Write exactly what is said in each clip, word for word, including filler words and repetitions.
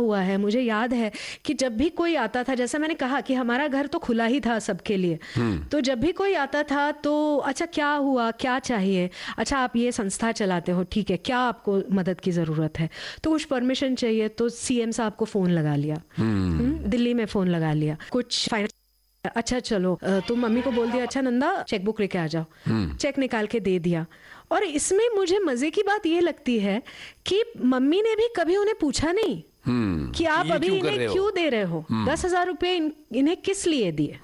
हुआ है, मुझे याद है कि जब भी कोई आता था, जैसा मैंने कहा कि हमारा घर तो खुला ही था सबके लिए, तो जब भी कोई आता था तो अच्छा क्या हुआ, क्या चाहिए, अच्छा आप ये संस्था चलाते हो, ठीक है, क्या आपको मदद की ज़रूरत है, तो कुछ परमिशन चाहिए तो सीएम साहब को फ़ोन लगा लिया, दिल्ली में फ़ोन लगा लिया, कुछ फाइनेंस, अच्छा चलो तुम मम्मी को बोल दिया, अच्छा नंदा चेक बुक लेके आ जाओ, चेक निकाल के दे दिया। और इसमें मुझे मजे की बात ये लगती है कि मम्मी ने भी कभी उन्हें पूछा नहीं hmm. कि आप अभी इन्हें क्यों दे रहे हो, hmm. दस हजार रुपये इन, इन्हें किस लिए दिए।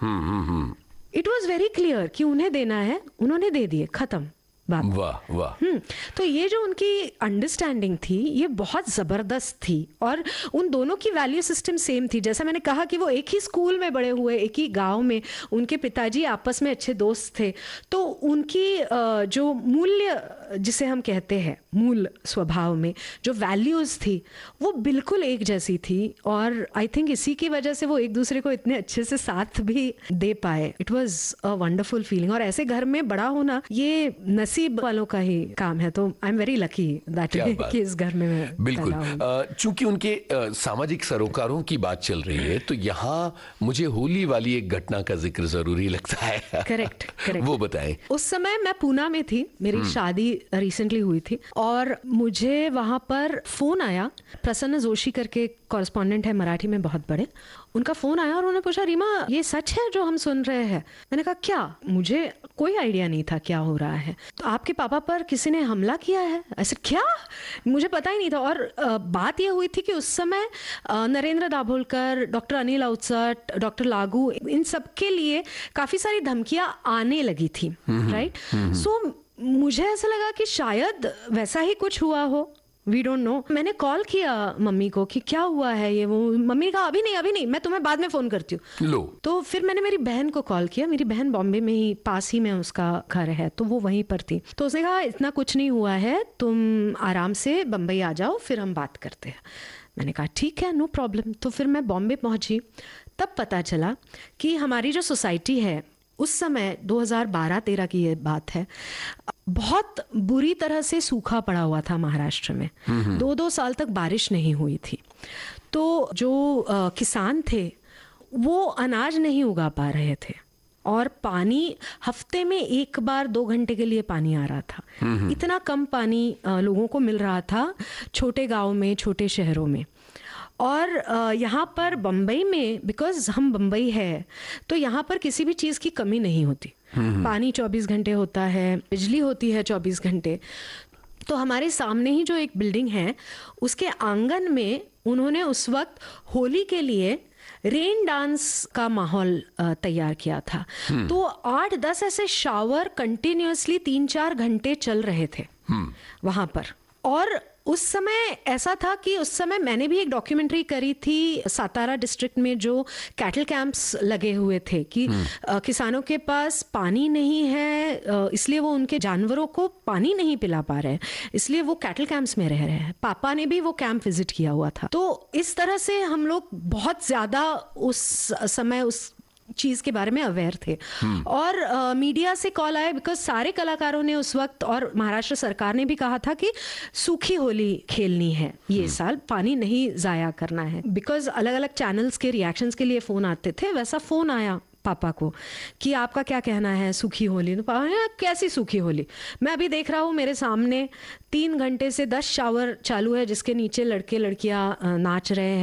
इट वॉज वेरी क्लियर कि उन्हें देना है, उन्होंने दे दिए, खत्म बात। वाह वाह। हम्म तो ये जो उनकी अंडरस्टैंडिंग थी ये बहुत ज़बरदस्त थी, और उन दोनों की वैल्यू सिस्टम सेम थी। जैसा मैंने कहा कि वो एक ही स्कूल में बड़े हुए, एक ही गांव में, उनके पिताजी आपस में अच्छे दोस्त थे, तो उनकी जो मूल्य जिसे हम कहते हैं मूल स्वभाव में जो वैल्यूज़ थी वो बिल्कुल एक जैसी थी, और आई थिंक इसी की वजह से वो एक दूसरे को इतने अच्छे से साथ भी दे पाए। It was a wonderful feeling, और ऐसे घर में बड़ा होना ये नसीब वालों का ही काम है, तो I am very lucky that कि इस घर में मैं बिल्कुल। चूंकि उनके uh, सामाजिक सरोकारों की बात चल रही है तो यहाँ मुझे होली वाली एक घटना का जिक्र जरूरी लगता है। करेक्ट करेक्ट वो बताएं। उस समय मैं पूना में थी, मेरी शादी रिसेंटली हुई थी, और मुझे वहां पर फोन आया, प्रसन्न जोशी करके कॉरेस्पॉन्डेंट है मराठी में बहुत बड़े, उनका फोन आया और उन्होंने पूछा, रीमा ये सच है जो हम सुन रहे हैं? मैंने कहा क्या, मुझे कोई आइडिया नहीं था क्या हो रहा है। तो आपके पापा पर किसी ने हमला किया है? ऐसे क्या, मुझे पता ही नहीं था। और आ, बात ये हुई थी कि उस समय आ, नरेंद्र दाभोलकर, डॉक्टर अनिल अवचट, डॉक्टर लागू, इन सब के लिए काफी सारी धमकियां आने लगी थी, राइट। सो मुझे ऐसा लगा कि शायद वैसा ही कुछ हुआ हो, वी डोंट नो। मैंने कॉल किया मम्मी को कि क्या हुआ है ये, वो मम्मी ने कहा अभी नहीं अभी नहीं, मैं तुम्हें बाद में फोन करती हूँ। लो तो फिर मैंने मेरी बहन को कॉल किया, मेरी बहन बॉम्बे में ही, पास ही में उसका घर है, तो वो वहीं पर थी। तो उसने कहा इतना कुछ नहीं हुआ है, तुम आराम से बम्बई आ जाओ, फिर हम बात करते हैं। मैंने कहा ठीक है, नो प्रॉब्लम। तो फिर मैं बॉम्बे पहुंची, तब पता चला कि हमारी जो सोसाइटी है उस समय दो हज़ार बारह तेरह की ये बात है, बहुत बुरी तरह से सूखा पड़ा हुआ था महाराष्ट्र में, दो दो साल तक बारिश नहीं हुई थी। तो जो आ, किसान थे वो अनाज नहीं उगा पा रहे थे, और पानी हफ्ते में एक बार दो घंटे के लिए पानी आ रहा था। इतना कम पानी आ, लोगों को मिल रहा था छोटे गाँव में, छोटे शहरों में। और यहाँ पर बम्बई में, बिकॉज हम बम्बई है तो यहाँ पर किसी भी चीज़ की कमी नहीं होती, पानी चौबीस घंटे होता है, बिजली होती है चौबीस घंटे। तो हमारे सामने ही जो एक बिल्डिंग है उसके आंगन में उन्होंने उस वक्त होली के लिए रेन डांस का माहौल तैयार किया था। तो आठ दस ऐसे शावर कंटिन्यूअसली तीन चार घंटे चल रहे थे वहाँ पर। और उस समय ऐसा था कि उस समय मैंने भी एक डॉक्यूमेंट्री करी थी सातारा डिस्ट्रिक्ट में, जो कैटल कैंप्स लगे हुए थे कि आ, किसानों के पास पानी नहीं है, आ, इसलिए वो उनके जानवरों को पानी नहीं पिला पा रहे हैं, इसलिए वो कैटल कैंप्स में रह रहे हैं। पापा ने भी वो कैंप विजिट किया हुआ था। तो इस तरह से हम लोग बहुत ज्यादा उस समय उस चीज के बारे में अवेयर थे। और आ, मीडिया से कॉल आया, बिकॉज सारे कलाकारों ने उस वक्त, और महाराष्ट्र सरकार ने भी कहा था कि सूखी होली खेलनी है ये साल, पानी नहीं जाया करना है। बिकॉज अलग अलग चैनल्स के रिएक्शंस के लिए फोन आते थे, वैसा फोन आया पापा को कि आपका क्या कहना है सूखी होली। तो पापा ने, कैसी सूखी होली, मैं अभी देख रहा हूँ मेरे सामने तीन घंटे से दस शावर चालू है जिसके नीचे लड़के लड़कियां नाच रहे हैं।